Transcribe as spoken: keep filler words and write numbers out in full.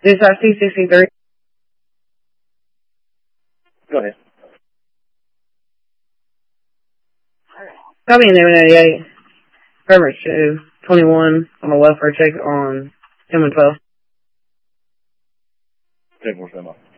This is C sixty-three. Go ahead. Copy in seven eighty-eight. Permit two twenty-one on the welfare check on ten and twelve. ten four seven.